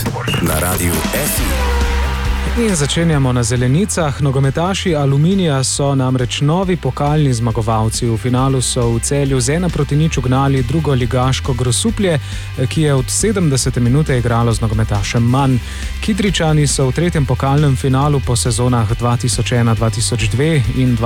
na Radiu SI. In začenjamo na zelenicah. Nogometaši Aluminija so namreč novi pokalni zmagovalci. V finalu so v Celju z 1-0 ugnali drugo ligaško Grosuplje, ki je od 70. minute igralo z nogometašem manj. Kidričani so v tretjem pokalnem finalu po sezonah 2001-2002 in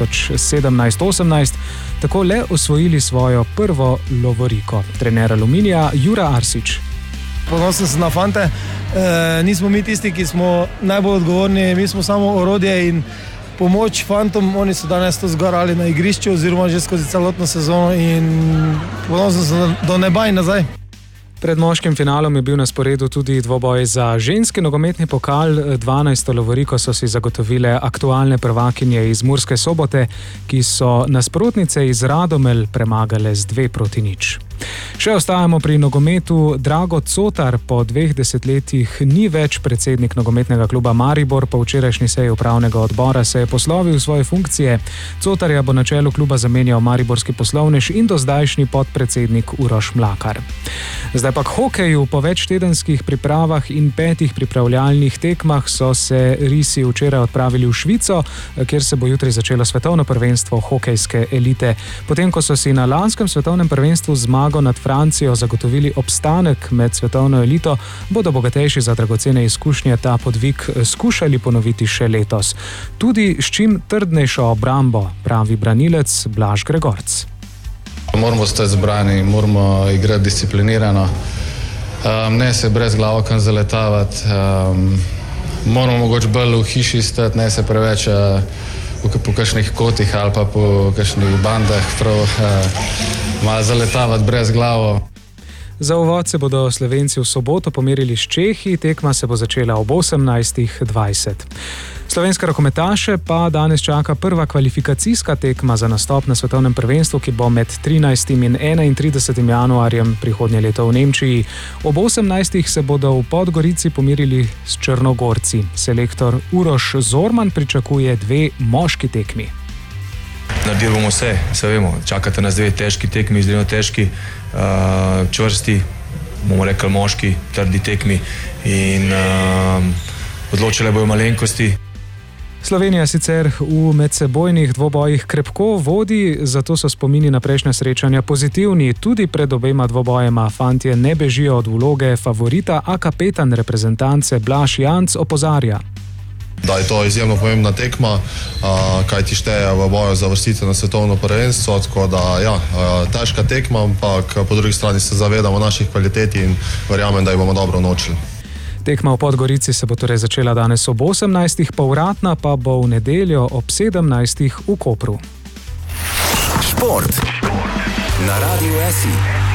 2017-18 tako le osvojili svojo prvo lovoriko. Trener Aluminija Jura Arsič. Ponosen sem na fante, nismo mi tisti, ki smo najbolj odgovorni, mi smo samo orodje in pomoč fantom. Oni so danes to zgarali na igrišču oziroma že skozi celotno sezono in ponosen sem do neba in nazaj. Pred moškim finalom je bil na sporedu tudi dvoboj za ženski nogometni pokal. 12. lovoriko so si zagotovile aktualne prvakinje iz Murske Sobote, ki so nasprotnice iz Radomelj premagale z 2-0. Še ostajamo pri nogometu. Drago Cotar po 2 desetletjih ni več predsednik nogometnega kluba Maribor. Po včerajšnji seji upravnega odbora se je poslovil svoje funkcije. Cotarja bo na čelu kluba zamenjal mariborski poslovnež in dozdajšnji podpredsednik Uroš Mlakar. Zdaj pa k hokeju. Po večtedenskih pripravah in 5 pripravljalnih tekmah so se risi včeraj odpravili v Švico, kjer se bo jutri začelo svetovno prvenstvo hokejske elite. Potem, ko so si na lanskem svetovnem prvenstvu zmago nad Francijo zagotovili obstanek med svetovno elito, bodo bogatejši za dragocene izkušnje ta podvig skušali ponoviti še letos. Tudi s čim trdnejšo obrambo, pravi branilec Blaž Gregorc. Moramo stati zbrani, moramo igrati disciplinirano, ne se brez glavo kam zaletavati, moramo mogoče bolj v hiši stati, ne se preveč po kakšnih kotih ali pa po kakšnih bandah malo zaletavati brez glavo. Za uvod se bodo Slovenci v soboto pomerili s Čehi, tekma se bo začela ob 18:20. Slovenske rokometaše pa danes čaka prva kvalifikacijska tekma za nastop na svetovnem prvenstvu, ki bo med 13. in 31. januarjem prihodnje leto v Nemčiji. Ob 18. se bodo v Podgorici pomerili s Črnogorci. Selektor Uroš Zorman pričakuje 2 moški tekmi. Naredili bomo vse, se vemo, čakate nas 2 težki tekmi, izredno težki, čvrsti, bomo rekli moški, trdi tekmi in odločile bojo malenkosti. Slovenija sicer v medsebojnih dvobojih krepko vodi, zato so spomini na prejšnja srečanja pozitivni. Tudi pred obema dvobojema fantje ne bežijo od vloge favorita, a kapetan reprezentance Blaž Janc opozarja. Da je to izjemno pomembna tekma, kaj ti šteje v boju za vrstitev na svetovno prvenstvo, tako da ja, težka tekma, ampak po drugi strani se zavedamo naših kvalitet in verjamem, da jih bomo dobro naučili. Tekma v Podgorici se bo torej začela danes ob 18, povratna pa bo v nedeljo ob 17 v Kopru. Šport na Radiu SI.